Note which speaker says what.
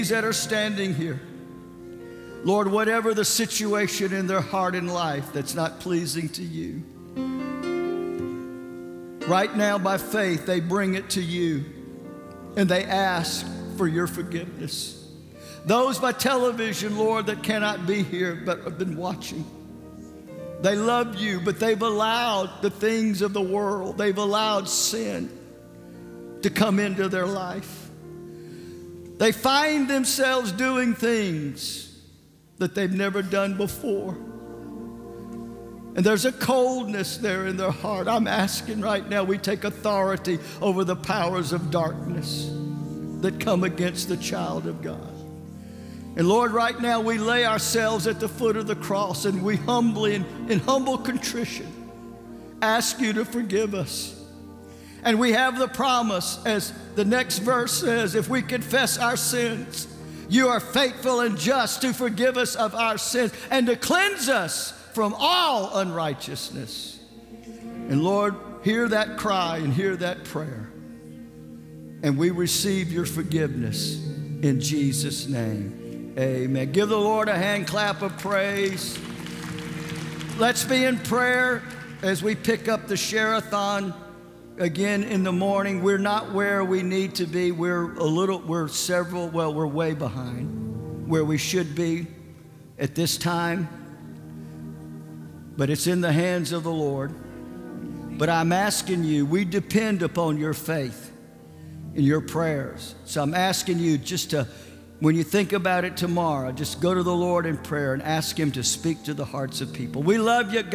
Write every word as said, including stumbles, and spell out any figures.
Speaker 1: that are standing here, Lord, whatever the situation in their heart and life that's not pleasing to you, right now by faith they bring it to you and they ask for your forgiveness. Those by television, Lord, that cannot be here but have been watching, they love you, but they've allowed the things of the world, they've allowed sin to come into their life. They find themselves doing things that they've never done before. And there's a coldness there in their heart. I'm asking right now we take authority over the powers of darkness that come against the child of God. And Lord, right now we lay ourselves at the foot of the cross and we humbly, in, in humble contrition, ask you to forgive us. And we have the promise, as the next verse says, if we confess our sins, you are faithful and just to forgive us of our sins and to cleanse us from all unrighteousness. And Lord, hear that cry and hear that prayer. And we receive your forgiveness in Jesus' name. Amen. Give the Lord a hand clap of praise. Let's be in prayer as we pick up the Share-a-thon again in the morning. We're not where we need to be. We're a little, we're several, well, we're way behind where we should be at this time. But it's in the hands of the Lord. But I'm asking you, we depend upon your faith and your prayers. So I'm asking you just to, when you think about it tomorrow, just go to the Lord in prayer and ask him to speak to the hearts of people. We love you.